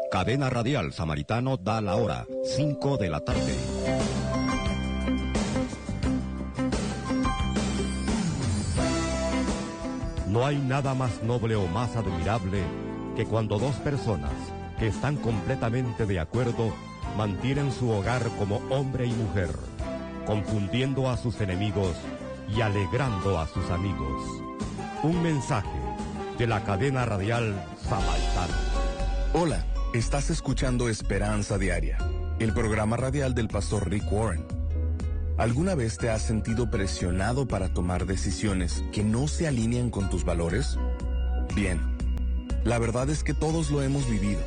Cadena Radial Samaritano da la hora, 5 de la tarde. No hay nada más noble o más admirable que cuando dos personas que están completamente de acuerdo mantienen su hogar como hombre y mujer, confundiendo a sus enemigos y alegrando a sus amigos. Un mensaje de la Cadena Radial Samaritano. Hola, estás escuchando Esperanza Diaria, el programa radial del pastor Rick Warren. ¿Alguna vez te has sentido presionado para tomar decisiones que no se alinean con tus valores? Bien, la verdad es que todos lo hemos vivido.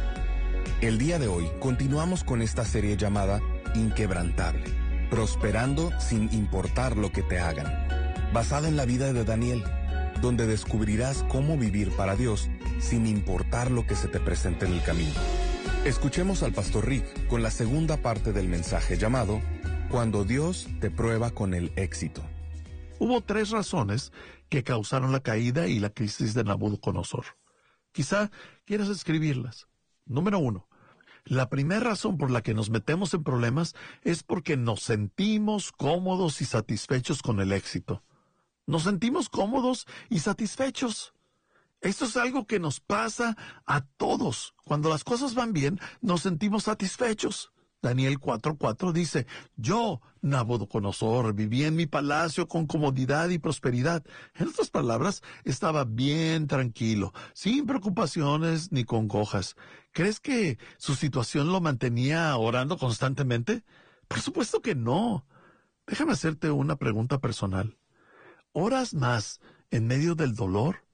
El día de hoy continuamos con esta serie llamada Inquebrantable, prosperando sin importar lo que te hagan, basada en la vida de Daniel, donde descubrirás cómo vivir para Dios sin importar lo que se te presente en el camino. Escuchemos al pastor Rick con la segunda parte del mensaje llamado Cuando Dios te prueba con el éxito. Hubo 3 razones que causaron la caída y la crisis de Nabucodonosor. Quizá quieras escribirlas. Número 1. La primera razón por la que nos metemos en problemas es porque nos sentimos cómodos y satisfechos con el éxito. Nos sentimos cómodos y satisfechos. Esto es algo que nos pasa a todos. Cuando las cosas van bien, nos sentimos satisfechos. Daniel 4:4 dice, yo, Nabucodonosor, viví en mi palacio con comodidad y prosperidad. En otras palabras, estaba bien tranquilo, sin preocupaciones ni congojas. ¿Crees que su situación lo mantenía orando constantemente? Por supuesto que no. Déjame hacerte una pregunta personal. ¿Oras más en medio del dolor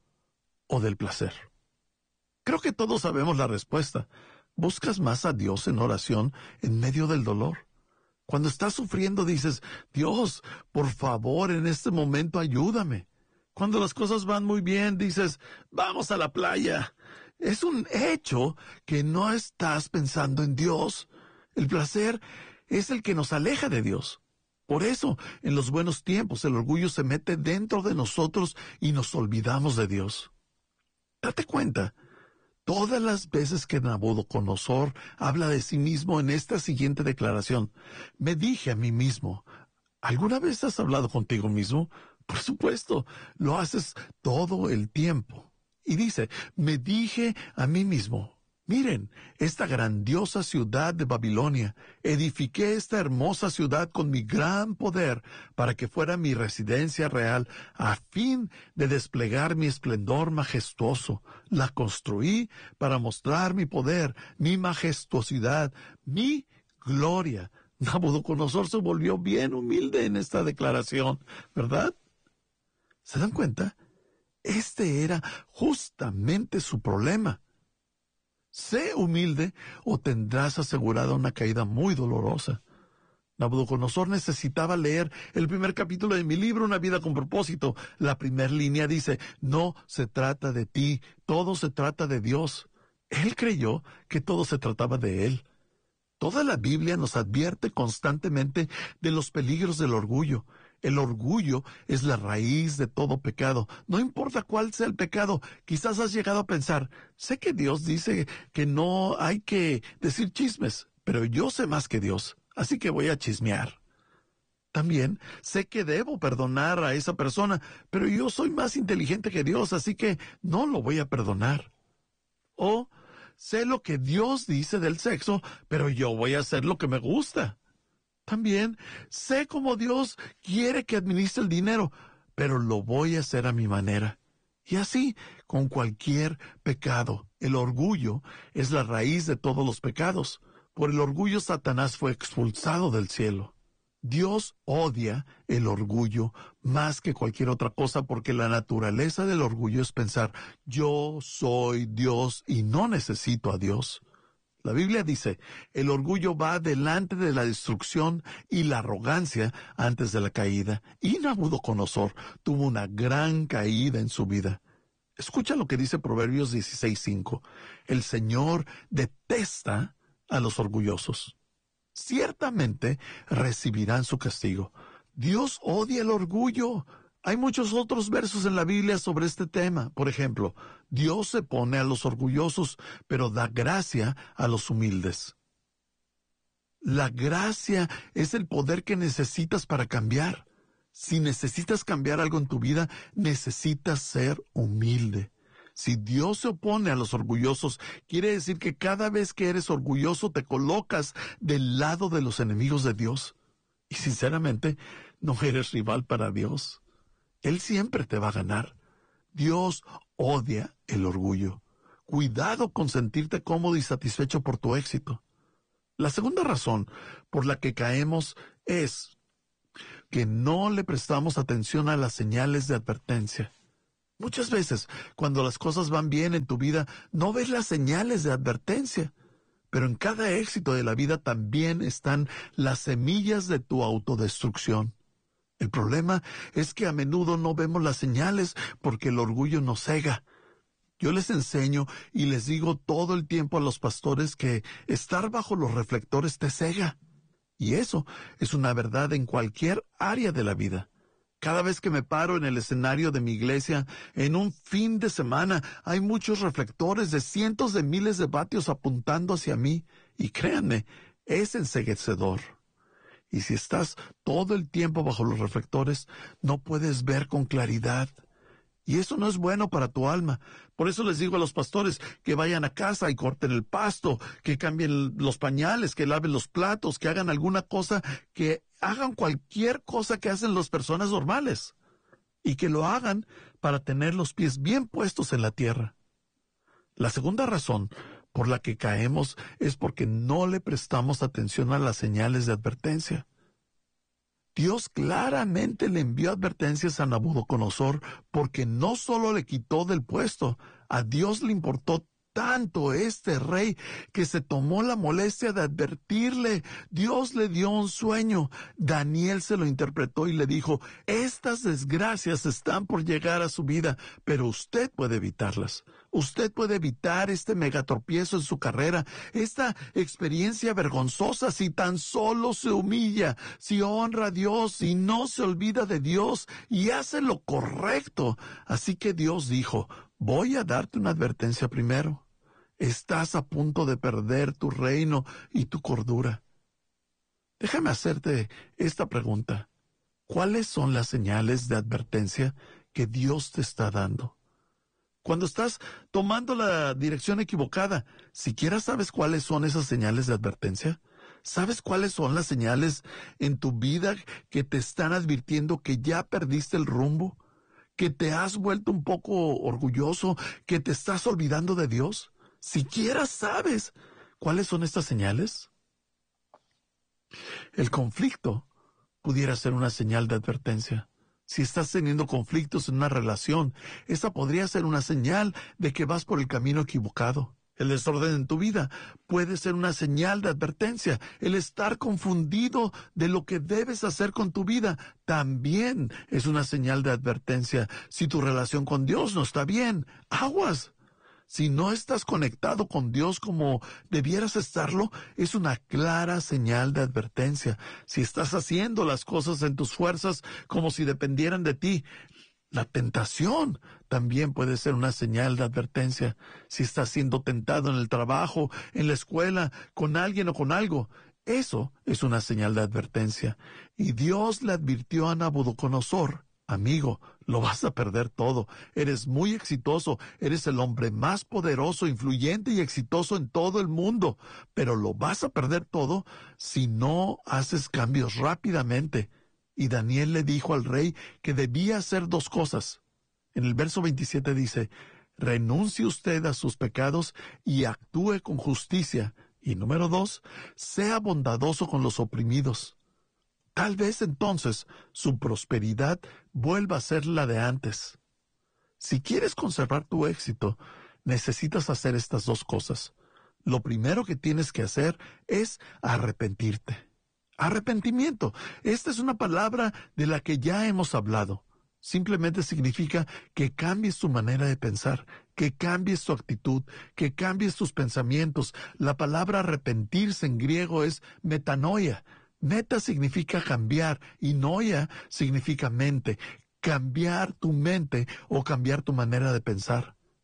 o del placer? Creo que todos sabemos la respuesta. ¿Buscas más a Dios en oración en medio del dolor? Cuando estás sufriendo dices, Dios, por favor, en este momento ayúdame. Cuando las cosas van muy bien dices, vamos a la playa. Es un hecho que no estás pensando en Dios. El placer es el que nos aleja de Dios. Por eso, en los buenos tiempos, el orgullo se mete dentro de nosotros y nos olvidamos de Dios. Date cuenta. Todas las veces que Nabucodonosor habla de sí mismo en esta siguiente declaración, me dije a mí mismo, ¿alguna vez has hablado contigo mismo? Por supuesto, lo haces todo el tiempo. Y dice, me dije a mí mismo, miren, esta grandiosa ciudad de Babilonia, edifiqué esta hermosa ciudad con mi gran poder para que fuera mi residencia real, a fin de desplegar mi esplendor majestuoso. La construí para mostrar mi poder, mi majestuosidad, mi gloria. Nabucodonosor se volvió bien humilde en esta declaración, ¿verdad? ¿Se dan cuenta? Este era justamente su problema. Sé humilde o tendrás asegurada una caída muy dolorosa. Nabucodonosor necesitaba leer el primer capítulo de mi libro, Una vida con propósito. La primera línea dice, no se trata de ti, todo se trata de Dios. Él creyó que todo se trataba de él. Toda la Biblia nos advierte constantemente de los peligros del orgullo. El orgullo es la raíz de todo pecado. No importa cuál sea el pecado, quizás has llegado a pensar, sé que Dios dice que no hay que decir chismes, pero yo sé más que Dios, así que voy a chismear. También sé que debo perdonar a esa persona, pero yo soy más inteligente que Dios, así que no lo voy a perdonar. O sé lo que Dios dice del sexo, pero yo voy a hacer lo que me gusta. También sé cómo Dios quiere que administre el dinero, pero lo voy a hacer a mi manera. Y así, con cualquier pecado, el orgullo es la raíz de todos los pecados. Por el orgullo Satanás fue expulsado del cielo. Dios odia el orgullo más que cualquier otra cosa porque la naturaleza del orgullo es pensar, yo soy Dios y no necesito a Dios. La Biblia dice, el orgullo va delante de la destrucción y la arrogancia antes de la caída. Y Nabucodonosor tuvo una gran caída en su vida. Escucha lo que dice Proverbios 16:5. El Señor detesta a los orgullosos. Ciertamente recibirán su castigo. Dios odia el orgullo. Hay muchos otros versos en la Biblia sobre este tema. Por ejemplo, Dios se opone a los orgullosos, pero da gracia a los humildes. La gracia es el poder que necesitas para cambiar. Si necesitas cambiar algo en tu vida, necesitas ser humilde. Si Dios se opone a los orgullosos, quiere decir que cada vez que eres orgulloso te colocas del lado de los enemigos de Dios. Y sinceramente, no eres rival para Dios. Él siempre te va a ganar. Dios odia el orgullo. Cuidado con sentirte cómodo y satisfecho por tu éxito. La segunda razón por la que caemos es que no le prestamos atención a las señales de advertencia. Muchas veces, cuando las cosas van bien en tu vida, no ves las señales de advertencia. Pero en cada éxito de la vida también están las semillas de tu autodestrucción. El problema es que a menudo no vemos las señales porque el orgullo nos cega. Yo les enseño y les digo todo el tiempo a los pastores que estar bajo los reflectores te cega. Y eso es una verdad en cualquier área de la vida. Cada vez que me paro en el escenario de mi iglesia, en un fin de semana, hay muchos reflectores de cientos de miles de vatios apuntando hacia mí. Y créanme, es enceguecedor. Y si estás todo el tiempo bajo los reflectores, no puedes ver con claridad. Y eso no es bueno para tu alma. Por eso les digo a los pastores que vayan a casa y corten el pasto, que cambien los pañales, que laven los platos, que hagan alguna cosa, que hagan cualquier cosa que hacen las personas normales. Y que lo hagan para tener los pies bien puestos en la tierra. La segunda razón por la que caemos es porque no le prestamos atención a las señales de advertencia. Dios claramente le envió advertencias a Nabucodonosor porque no solo le quitó del puesto, a Dios le importó tanto este rey que se tomó la molestia de advertirle. Dios le dio un sueño. Daniel se lo interpretó y le dijo, estas desgracias están por llegar a su vida, pero usted puede evitarlas. Usted puede evitar este megatropiezo en su carrera, esta experiencia vergonzosa si tan solo se humilla, si honra a Dios y no se olvida de Dios y hace lo correcto. Así que Dios dijo, voy a darte una advertencia primero. Estás a punto de perder tu reino y tu cordura. Déjame hacerte esta pregunta. ¿Cuáles son las señales de advertencia que Dios te está dando? Cuando estás tomando la dirección equivocada, ¿siquiera sabes cuáles son esas señales de advertencia? ¿Sabes cuáles son las señales en tu vida que te están advirtiendo que ya perdiste el rumbo? ¿Que te has vuelto un poco orgulloso? ¿Que te estás olvidando de Dios? ¿Siquiera sabes cuáles son estas señales? El conflicto pudiera ser una señal de advertencia. Si estás teniendo conflictos en una relación, esta podría ser una señal de que vas por el camino equivocado. El desorden en tu vida puede ser una señal de advertencia. El estar confundido de lo que debes hacer con tu vida también es una señal de advertencia. Si tu relación con Dios no está bien, aguas. Si no estás conectado con Dios como debieras estarlo, es una clara señal de advertencia. Si estás haciendo las cosas en tus fuerzas como si dependieran de ti, la tentación también puede ser una señal de advertencia. Si estás siendo tentado en el trabajo, en la escuela, con alguien o con algo, eso es una señal de advertencia. Y Dios le advirtió a Nabucodonosor, amigo, lo vas a perder todo. Eres muy exitoso, eres el hombre más poderoso, influyente y exitoso en todo el mundo, pero lo vas a perder todo si no haces cambios rápidamente. Y Daniel le dijo al rey que debía hacer dos cosas. En el verso 27 dice, renuncie usted a sus pecados y actúe con justicia. Y número 2, sea bondadoso con los oprimidos. Tal vez entonces su prosperidad vuelva a ser la de antes. Si quieres conservar tu éxito, necesitas hacer estas dos cosas. Lo primero que tienes que hacer es arrepentirte. Arrepentimiento. Esta es una palabra de la que ya hemos hablado. Simplemente significa que cambies tu manera de pensar, que cambies tu actitud, que cambies tus pensamientos. La palabra arrepentirse en griego es metanoia. Meta significa cambiar y noia significa mente. Cambiar tu mente o cambiar tu manera de pensar.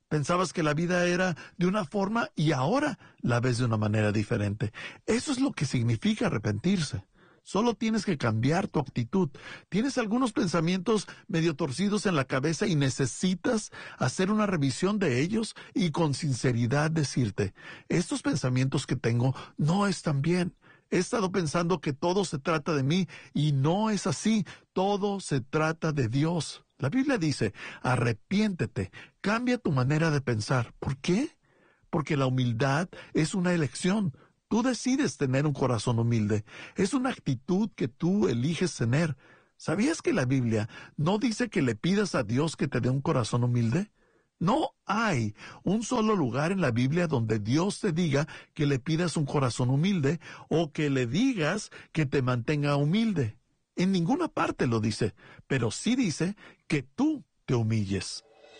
Pensabas que la vida era de una forma y ahora la ves de una manera diferente. Eso es lo que significa arrepentirse. Solo tienes que cambiar tu actitud. Tienes algunos pensamientos medio torcidos en la cabeza y necesitas hacer una revisión de ellos y con sinceridad decirte, estos pensamientos que tengo no están bien. He estado pensando que todo se trata de mí y no es así. Todo se trata de Dios. La Biblia dice, arrepiéntete, cambia tu manera de pensar. ¿Por qué? Porque la humildad es una elección. Tú decides tener un corazón humilde. Es una actitud que tú eliges tener. ¿Sabías que la Biblia no dice que le pidas a Dios que te dé un corazón humilde? No hay un solo lugar en la Biblia donde Dios te diga que le pidas un corazón humilde o que le digas que te mantenga humilde. En ninguna parte lo dice, pero sí dice que tú te humilles.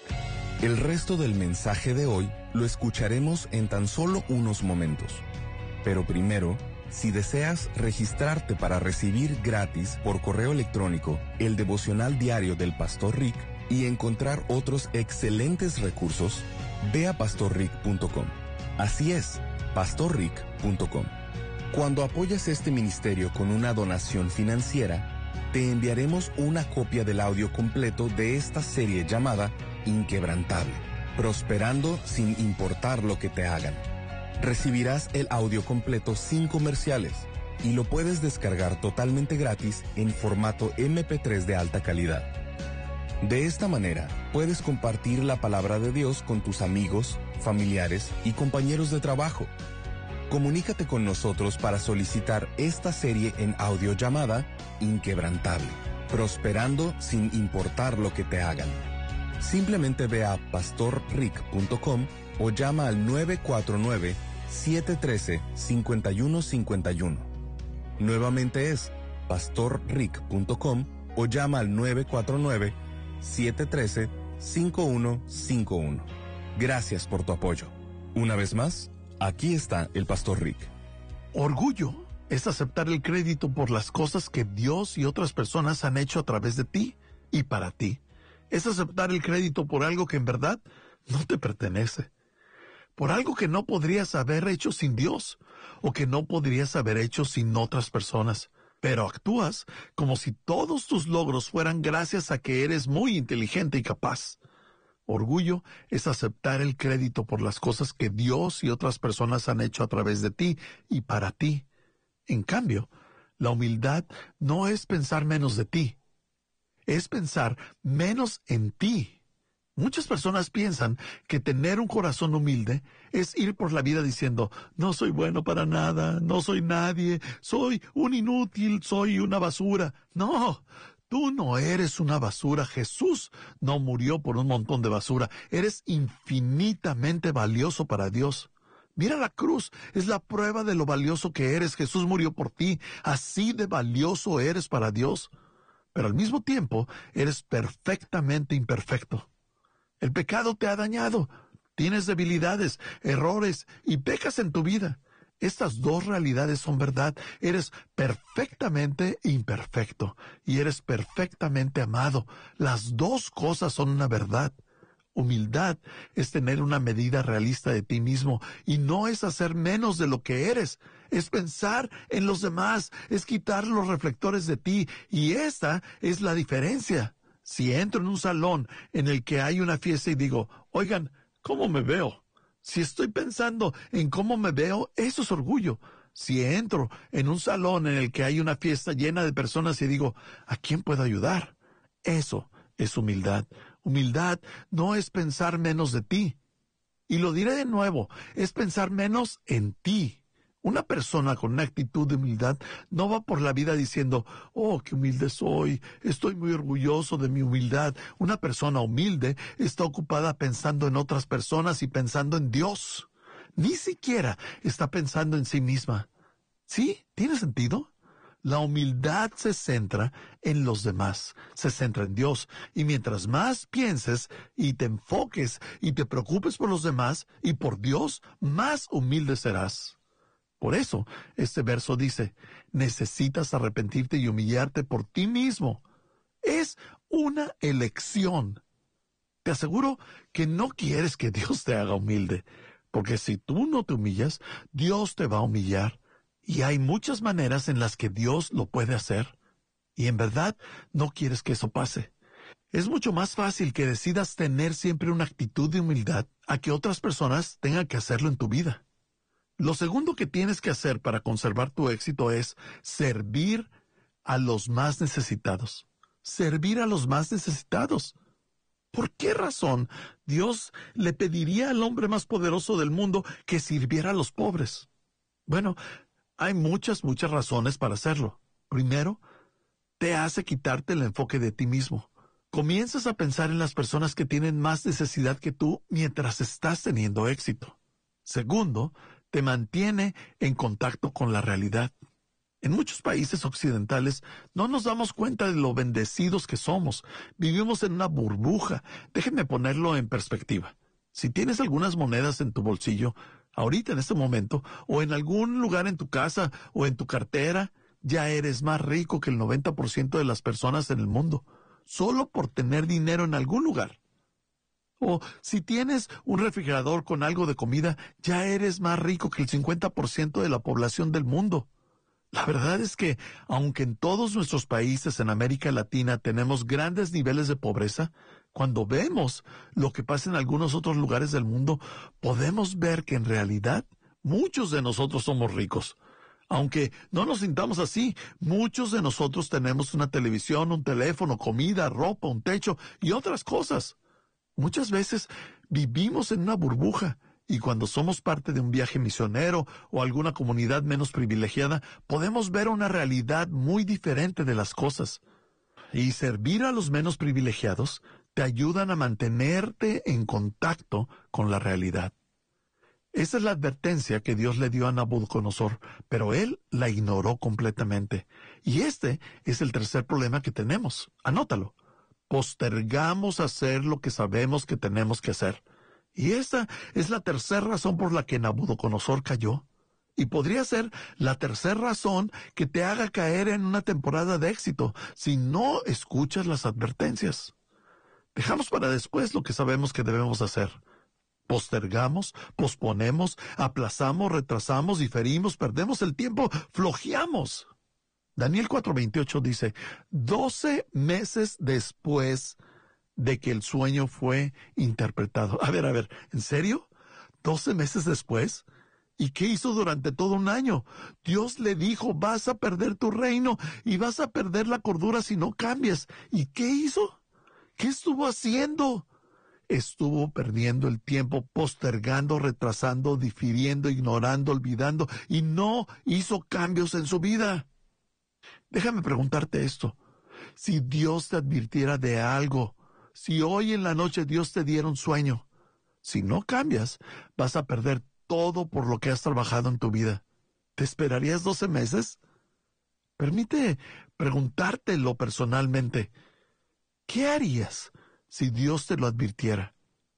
El resto del mensaje de hoy lo escucharemos en tan solo unos momentos. Pero primero, si deseas registrarte para recibir gratis por correo electrónico el devocional diario del Pastor Rick y encontrar otros excelentes recursos, ve a pastorrick.com. Así es, pastorrick.com. Cuando apoyas este ministerio con una donación financiera, te enviaremos una copia del audio completo de esta serie llamada Inquebrantable, prosperando sin importar lo que te hagan. Recibirás el audio completo sin comerciales y lo puedes descargar totalmente gratis en formato MP3 de alta calidad. De esta manera, puedes compartir la palabra de Dios con tus amigos, familiares y compañeros de trabajo. Comunícate con nosotros para solicitar esta serie en audio llamada Inquebrantable, prosperando sin importar lo que te hagan. Simplemente ve a pastorrick.com o llama al 949-713-5151. Nuevamente es pastorrick.com o llama al 949-713-5151. Gracias por tu apoyo. Una vez más, aquí está el Pastor Rick. Orgullo es aceptar el crédito por las cosas que Dios y otras personas han hecho a través de ti y para ti. Es aceptar el crédito por algo que en verdad no te pertenece. Por algo que no podrías haber hecho sin Dios o que no podrías haber hecho sin otras personas. Pero actúas como si todos tus logros fueran gracias a que eres muy inteligente y capaz. Orgullo es aceptar el crédito por las cosas que Dios y otras personas han hecho a través de ti y para ti. En cambio, la humildad no es pensar menos de ti. Es pensar menos en ti. Muchas personas piensan que tener un corazón humilde es ir por la vida diciendo, no soy bueno para nada, no soy nadie, soy un inútil, soy una basura. No, tú no eres una basura. Jesús no murió por un montón de basura. Eres infinitamente valioso para Dios. Mira la cruz, es la prueba de lo valioso que eres. Jesús murió por ti, así de valioso eres para Dios. Pero al mismo tiempo, eres perfectamente imperfecto. El pecado te ha dañado. Tienes debilidades, errores y pecas en tu vida. Estas dos realidades son verdad. Eres perfectamente imperfecto y eres perfectamente amado. Las dos cosas son una verdad. Humildad es tener una medida realista de ti mismo y no es hacer menos de lo que eres. Es pensar en los demás, es quitar los reflectores de ti y esta es la diferencia. Si entro en un salón en el que hay una fiesta y digo, oigan, ¿cómo me veo? Si estoy pensando en cómo me veo, eso es orgullo. Si entro en un salón en el que hay una fiesta llena de personas y digo, ¿a quién puedo ayudar? Eso es humildad. Humildad no es pensar menos de ti. Y lo diré de nuevo, es pensar menos en ti. Una persona con una actitud de humildad no va por la vida diciendo, oh, qué humilde soy, estoy muy orgulloso de mi humildad. Una persona humilde está ocupada pensando en otras personas y pensando en Dios. Ni siquiera está pensando en sí misma. ¿Sí? ¿Tiene sentido? La humildad se centra en los demás, se centra en Dios. Y mientras más pienses y te enfoques y te preocupes por los demás y por Dios, más humilde serás. Por eso, este verso dice, necesitas arrepentirte y humillarte por ti mismo. Es una elección. Te aseguro que no quieres que Dios te haga humilde, porque si tú no te humillas, Dios te va a humillar. Y hay muchas maneras en las que Dios lo puede hacer. Y en verdad no quieres que eso pase. Es mucho más fácil que decidas tener siempre una actitud de humildad a que otras personas tengan que hacerlo en tu vida. Lo segundo que tienes que hacer para conservar tu éxito es servir a los más necesitados. Servir a los más necesitados. ¿Por qué razón Dios le pediría al hombre más poderoso del mundo que sirviera a los pobres? Bueno, hay muchas razones para hacerlo. Primero, te hace quitarte el enfoque de ti mismo. Comienzas a pensar en las personas que tienen más necesidad que tú mientras estás teniendo éxito. Segundo, te mantiene en contacto con la realidad. En muchos países occidentales no nos damos cuenta de lo bendecidos que somos. Vivimos en una burbuja. Déjenme ponerlo en perspectiva. Si tienes algunas monedas en tu bolsillo, ahorita en este momento, o en algún lugar en tu casa o en tu cartera, ya eres más rico que el 90% de las personas en el mundo, solo por tener dinero en algún lugar. O si tienes un refrigerador con algo de comida, ya eres más rico que el 50% de la población del mundo. La verdad es que, aunque en todos nuestros países en América Latina tenemos grandes niveles de pobreza, cuando vemos lo que pasa en algunos otros lugares del mundo, podemos ver que en realidad muchos de nosotros somos ricos. Aunque no nos sintamos así, muchos de nosotros tenemos una televisión, un teléfono, comida, ropa, un techo y otras cosas. Muchas veces vivimos en una burbuja y cuando somos parte de un viaje misionero o alguna comunidad menos privilegiada, podemos ver una realidad muy diferente de las cosas. Y servir a los menos privilegiados te ayudan a mantenerte en contacto con la realidad. Esa es la advertencia que Dios le dio a Nabucodonosor, pero él la ignoró completamente. Y este es el tercer problema que tenemos. Anótalo. Postergamos hacer lo que sabemos que tenemos que hacer. Y esa es la tercera razón por la que Nabucodonosor cayó. Y podría ser la tercera razón que te haga caer en una temporada de éxito si no escuchas las advertencias. Dejamos para después lo que sabemos que debemos hacer. Postergamos, posponemos, aplazamos, retrasamos, diferimos, perdemos el tiempo, flojeamos. Daniel 4:28 dice, 12 meses después de que el sueño fue interpretado. A ver, ¿en serio? ¿12 meses después? ¿Y qué hizo durante todo un año? Dios le dijo, vas a perder tu reino y vas a perder la cordura si no cambias. ¿Y qué hizo? ¿Qué estuvo haciendo? Estuvo perdiendo el tiempo, postergando, retrasando, difiriendo, ignorando, olvidando, y no hizo cambios en su vida. Déjame preguntarte esto. Si Dios te advirtiera de algo, si hoy en la noche Dios te diera un sueño, si no cambias, vas a perder todo por lo que has trabajado en tu vida. ¿Te esperarías 12 meses? Permite preguntártelo personalmente. ¿Qué harías si Dios te lo advirtiera?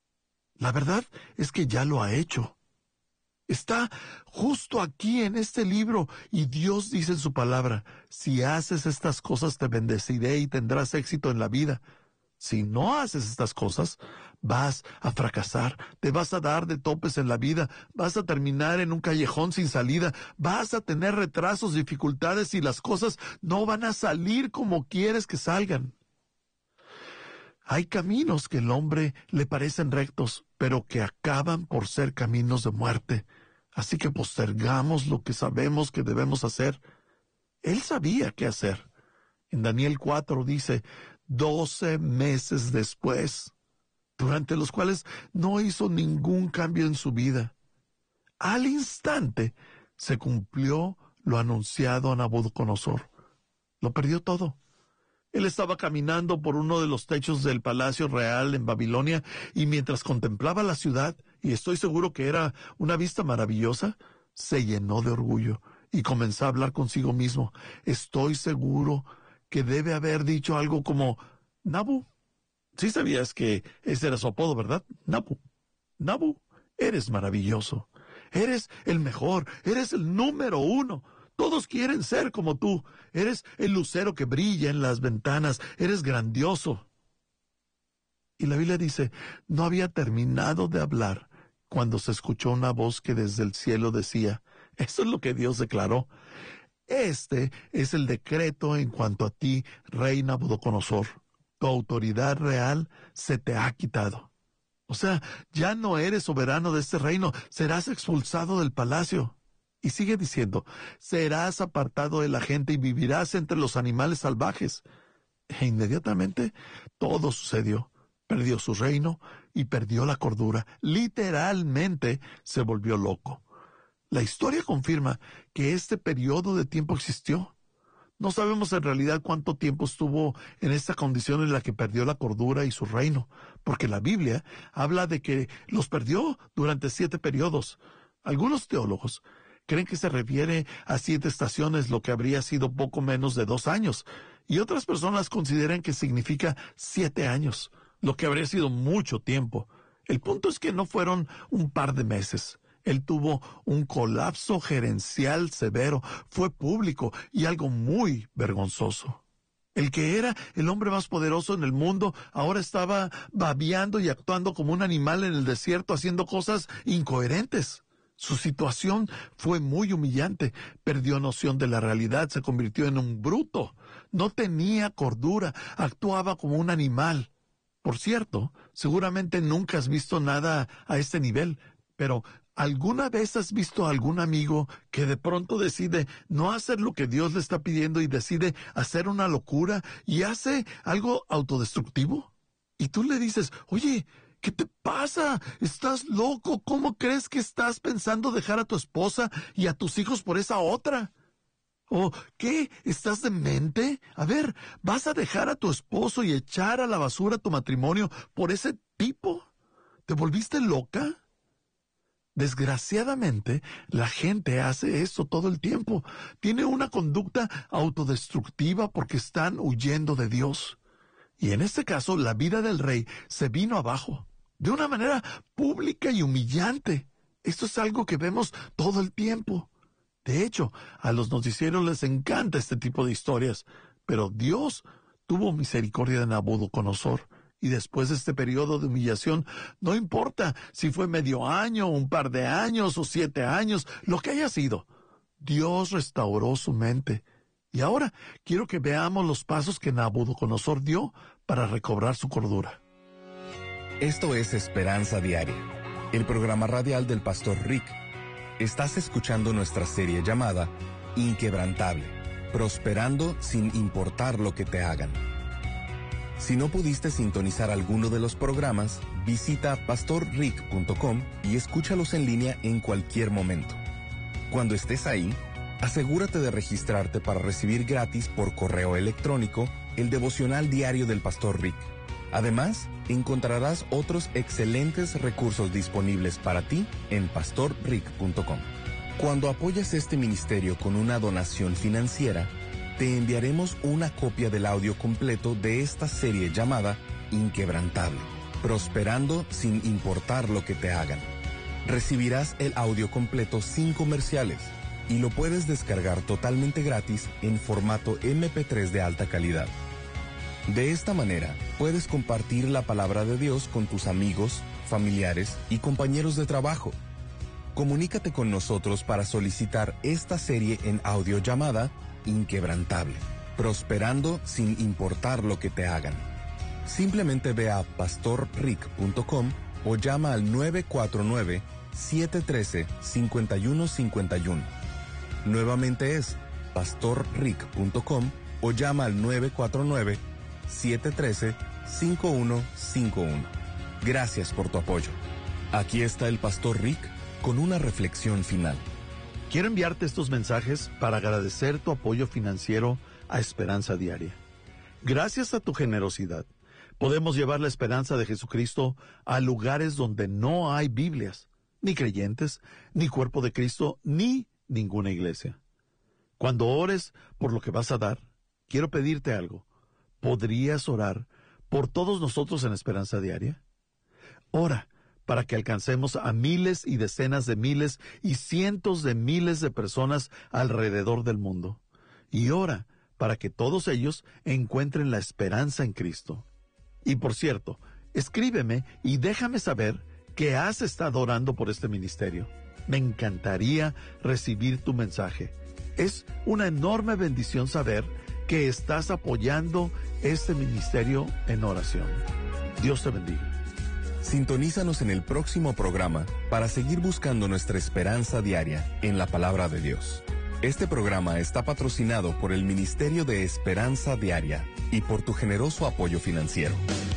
La verdad es que ya lo ha hecho. Está justo aquí en este libro y Dios dice en su palabra, si haces estas cosas te bendeciré y tendrás éxito en la vida. Si no haces estas cosas, vas a fracasar, te vas a dar de topes en la vida, vas a terminar en un callejón sin salida, vas a tener retrasos, dificultades y las cosas no van a salir como quieres que salgan. Hay caminos que al hombre le parecen rectos, pero que acaban por ser caminos de muerte. Así que postergamos lo que sabemos que debemos hacer. Él sabía qué hacer. En Daniel 4 dice, 12 meses después, durante los cuales no hizo ningún cambio en su vida. Al instante se cumplió lo anunciado a Nabucodonosor. Lo perdió todo. Él estaba caminando por uno de los techos del Palacio Real en Babilonia y mientras contemplaba la ciudad, y estoy seguro que era una vista maravillosa, se llenó de orgullo y comenzó a hablar consigo mismo. Estoy seguro que debe haber dicho algo como, Nabu. Sí sabías que ese era su apodo, ¿verdad? Nabu. Nabu, eres maravilloso. Eres el mejor. Eres el número 1. Todos quieren ser como tú. Eres el lucero que brilla en las ventanas. Eres grandioso. Y la Biblia dice, no había terminado de hablar cuando se escuchó una voz que desde el cielo decía, eso es lo que Dios declaró. Este es el decreto en cuanto a ti, rey Nabucodonosor. Tu autoridad real se te ha quitado. O sea, ya no eres soberano de este reino, serás expulsado del palacio. Y sigue diciendo, serás apartado de la gente y vivirás entre los animales salvajes. E inmediatamente todo sucedió. Perdió su reino y perdió la cordura. Literalmente se volvió loco. La historia confirma que este periodo de tiempo existió. No sabemos en realidad cuánto tiempo estuvo en esta condición en la que perdió la cordura y su reino, porque la Biblia habla de que los perdió durante 7 periodos. Algunos teólogos creen que se refiere a 7 estaciones, lo que habría sido poco menos de 2 años, y otras personas consideran que significa 7 años, lo que habría sido mucho tiempo. El punto es que no fueron un par de meses. Él tuvo un colapso gerencial severo, fue público y algo muy vergonzoso. El que era el hombre más poderoso en el mundo ahora estaba babeando y actuando como un animal en el desierto, haciendo cosas incoherentes. Su situación fue muy humillante, perdió noción de la realidad, se convirtió en un bruto, no tenía cordura, actuaba como un animal. Por cierto, seguramente nunca has visto nada a este nivel, pero ¿alguna vez has visto a algún amigo que de pronto decide no hacer lo que Dios le está pidiendo y decide hacer una locura y hace algo autodestructivo? Y tú le dices, oye, ¿qué te pasa? ¿Estás loco? ¿Cómo crees que estás pensando dejar a tu esposa y a tus hijos por esa otra? ¿O qué? ¿Estás demente? A ver, ¿vas a dejar a tu esposo y echar a la basura tu matrimonio por ese tipo? ¿Te volviste loca? Desgraciadamente, la gente hace eso todo el tiempo. Tiene una conducta autodestructiva porque están huyendo de Dios. Y en este caso, la vida del rey se vino abajo, de una manera pública y humillante. Esto es algo que vemos todo el tiempo. De hecho, a los noticieros les encanta este tipo de historias, pero Dios tuvo misericordia de Nabucodonosor. Y después de este periodo de humillación, no importa si fue medio año, un par de años o 7 años, lo que haya sido, Dios restauró su mente. Y ahora quiero que veamos los pasos que Nabucodonosor dio para recobrar su cordura. Esto es Esperanza Diaria, el programa radial del pastor Rick. Estás escuchando nuestra serie llamada Inquebrantable, prosperando sin importar lo que te hagan. Si no pudiste sintonizar alguno de los programas, visita pastorrick.com y escúchalos en línea en cualquier momento. Cuando estés ahí, asegúrate de registrarte para recibir gratis por correo electrónico el devocional diario del pastor Rick. Además, encontrarás otros excelentes recursos disponibles para ti en pastorrick.com. Cuando apoyas este ministerio con una donación financiera, te enviaremos una copia del audio completo de esta serie llamada Inquebrantable, prosperando sin importar lo que te hagan. Recibirás el audio completo sin comerciales y lo puedes descargar totalmente gratis en formato MP3 de alta calidad. De esta manera, puedes compartir la palabra de Dios con tus amigos, familiares y compañeros de trabajo. Comunícate con nosotros para solicitar esta serie en audio llamada Inquebrantable, prosperando sin importar lo que te hagan. Simplemente ve a pastorrick.com o llama al 949-713-5151. Nuevamente es pastorrick.com o llama al 949-713-5151. Gracias por tu apoyo. Aquí está el pastor Rick con una reflexión final. Quiero enviarte estos mensajes para agradecer tu apoyo financiero a Esperanza Diaria. Gracias a tu generosidad, podemos llevar la esperanza de Jesucristo a lugares donde no hay Biblias, ni creyentes, ni cuerpo de Cristo, ni ninguna iglesia. Cuando ores por lo que vas a dar, quiero pedirte algo. ¿Podrías orar por todos nosotros en Esperanza Diaria? Ora para que alcancemos a miles y decenas de miles y cientos de miles de personas alrededor del mundo. Y ora para que todos ellos encuentren la esperanza en Cristo. Y por cierto, Escríbeme y déjame saber que has estado orando por este ministerio. Me encantaría recibir tu mensaje. Es una enorme bendición saber que estás apoyando este ministerio en oración. Dios te bendiga. Sintonízanos en el próximo programa para seguir buscando nuestra esperanza diaria en la palabra de Dios. Este programa está patrocinado por el Ministerio de Esperanza Diaria y por tu generoso apoyo financiero.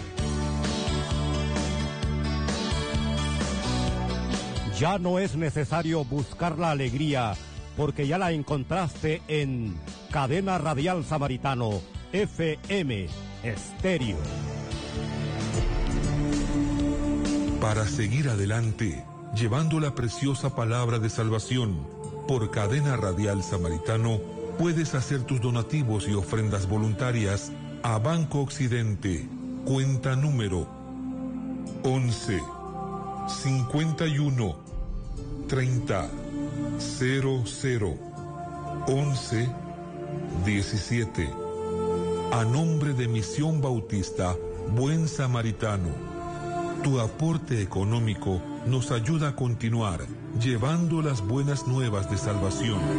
Ya no es necesario buscar la alegría, porque ya la encontraste en Cadena Radial Samaritano, FM Estéreo. Para seguir adelante, llevando la preciosa palabra de salvación, por Cadena Radial Samaritano, puedes hacer tus donativos y ofrendas voluntarias a Banco Occidente, cuenta número 11 51 30 00 11 17. A nombre de Misión Bautista Buen Samaritano, tu aporte económico nos ayuda a continuar llevando las buenas nuevas de salvación.